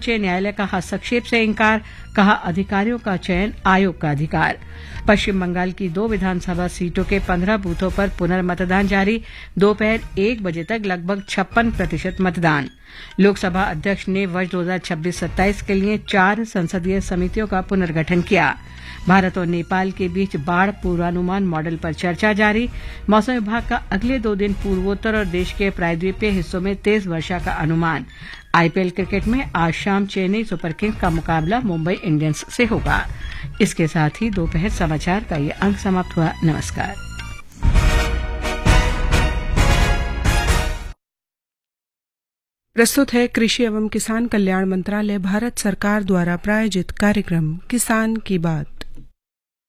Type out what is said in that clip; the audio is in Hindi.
उच्च न्यायालय का हस्तक्षेप से इंकार, कहा अधिकारियों का चयन आयोग का अधिकार। पश्चिम बंगाल की 2 विधानसभा सीटों के 15 बूथों पर पुनर्मतदान जारी, दोपहर 1 बजे तक लगभग 56% मतदान। लोकसभा अध्यक्ष ने वर्ष 2026-27 के लिए 4 संसदीय समितियों का पुनर्गठन किया। भारत और नेपाल के बीच बाढ़ पूर्वानुमान मॉडल पर चर्चा जारी। मौसम विभाग का अगले 2 दिन पूर्वोत्तर और देश के प्रायद्वीपीय हिस्सों में तेज वर्षा का अनुमान। आईपीएल क्रिकेट में आज शाम चेन्नई सुपर किंग्स का मुकाबला मुंबई इंडियंस से होगा। इसके साथ ही दोपहर समाचार का ये अंक समाप्त हुआ। नमस्कार। प्रस्तुत है कृषि एवं किसान कल्याण मंत्रालय भारत सरकार द्वारा प्रायोजित कार्यक्रम किसान की बात।